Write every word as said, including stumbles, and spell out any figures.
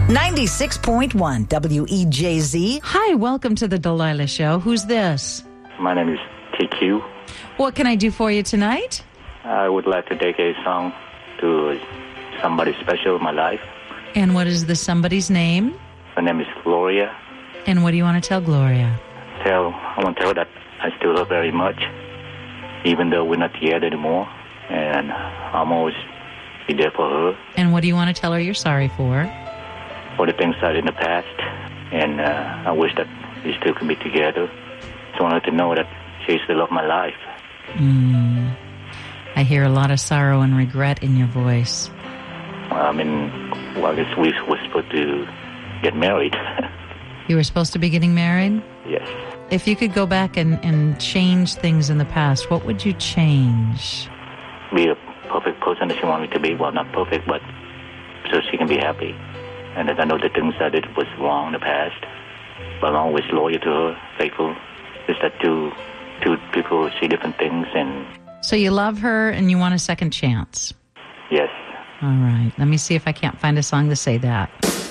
ninety-six point one W E J Z. Hi, welcome to the Delilah Show. Who's this? My name is T Q. What can I do for you tonight? I would like to dedicate a song to somebody special in my life. And what is the somebody's name? Her name is Gloria. And what do you want to tell Gloria? Tell I want to tell her that I still love her very much, even though we're not together anymore. And I'm always be there for her. And what do you want to tell her you're sorry for? For the things I did in the past. And uh, I wish that we still can be together. Just want her to know that she still loves my life. Mm. I hear a lot of sorrow and regret in your voice. I mean, well, I guess we were supposed to get married. You were supposed to be getting married? Yes. If you could go back and, and change things in the past, what would you change? Be a perfect person that she wanted me to be. Well, not perfect, but so she can be happy. And that I know the things I did was wrong in the past. But I'm always loyal to her, faithful. Just that two, two people see different things. And so you love her and you want a second chance? Yes. All right. Let me see if I can't find a song to say that.